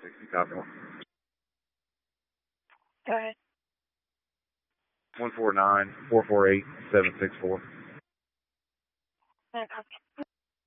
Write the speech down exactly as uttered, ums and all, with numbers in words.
sixty-five north. Go ahead. one four nine, four four eight, seven six four. Okay.